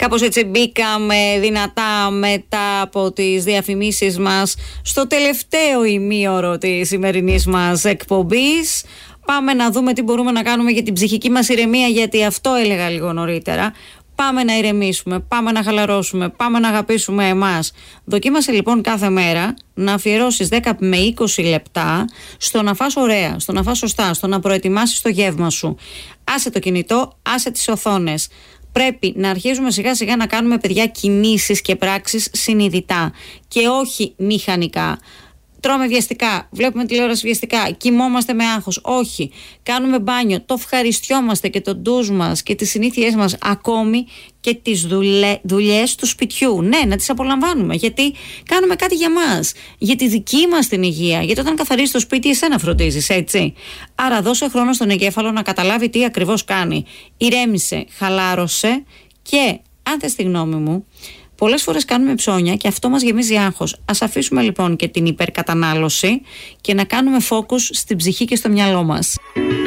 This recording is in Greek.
Κάπως έτσι μπήκαμε δυνατά μετά από τις διαφημίσεις μας στο τελευταίο ημίωρο της σημερινής μας εκπομπής. Πάμε να δούμε τι μπορούμε να κάνουμε για την ψυχική μας ηρεμία, γιατί αυτό έλεγα λίγο νωρίτερα. Πάμε να ηρεμήσουμε, πάμε να χαλαρώσουμε, πάμε να αγαπήσουμε εμάς. Δοκίμασε λοιπόν κάθε μέρα να αφιερώσεις 10 με 20 λεπτά στο να φας ωραία, στο να φας σωστά, στο να προετοιμάσεις το γεύμα σου. Άσε το κινητό, άσε τις οθόνες. Πρέπει να αρχίζουμε σιγά σιγά να κάνουμε, παιδιά, κινήσεις και πράξεις συνειδητά και όχι μηχανικά. Τρώμε βιαστικά, βλέπουμε τηλεόραση βιαστικά, κοιμόμαστε με άγχος. Όχι. Κάνουμε μπάνιο, το ευχαριστιόμαστε και το ντουζ μας και τις συνήθειές μας, ακόμη και τις δουλειές του σπιτιού. Ναι, να τις απολαμβάνουμε, γιατί κάνουμε κάτι για μας, για τη δική μας την υγεία. Γιατί όταν καθαρίζεις το σπίτι, εσένα φροντίζεις, έτσι. Άρα δώσε χρόνο στον εγκέφαλο να καταλάβει τι ακριβώς κάνει. Ηρέμησε, χαλάρωσε και, αν θες τη γνώμη μου, πολλές φορές κάνουμε ψώνια και αυτό μας γεμίζει άγχος. Ας αφήσουμε λοιπόν και την υπερκατανάλωση και να κάνουμε focus στην ψυχή και στο μυαλό μας.